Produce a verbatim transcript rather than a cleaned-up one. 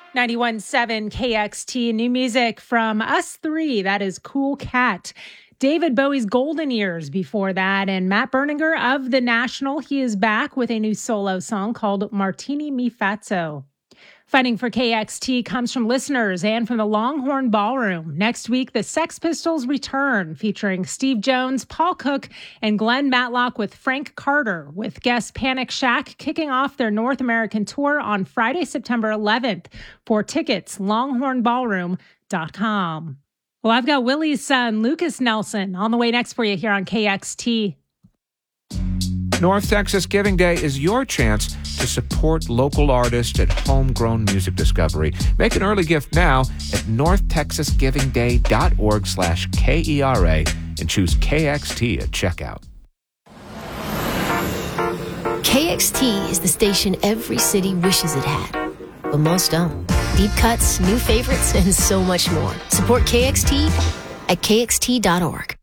ninety-one point seven K X T, new music from us three. That is Cool Cat. David Bowie's Golden Years before that. And Matt Berninger of The National, he is back with a new solo song called Martini Mi Fatso. Funding for K X T comes from listeners and from the Longhorn Ballroom. Next week, the Sex Pistols return, featuring Steve Jones, Paul Cook, and Glenn Matlock with Frank Carter, with guest Panic Shack kicking off their North American tour on Friday, September eleventh. For tickets, longhorn ballroom dot com. Well, I've got Willie's son, Lucas Nelson, on the way next for you here on K X T. North Texas Giving Day is your chance to support local artists at Homegrown Music Discovery. Make an early gift now at north texas giving day dot org slash K E R A and choose K X T at checkout. K X T is the station every city wishes it had, but most don't. Deep cuts, new favorites, and so much more. Support K X T at K X T dot org.